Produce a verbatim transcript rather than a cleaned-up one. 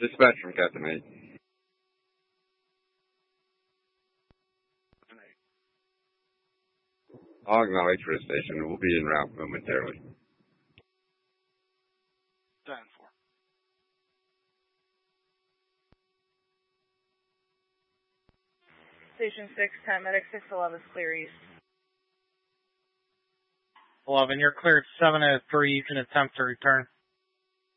Dispatch from Captain eight. I'll acknowledge for the station. We'll be en route momentarily. ten four. Station six, ten, medic six eleven, clear east. eleven, you're cleared seven oh three. You can attempt to return.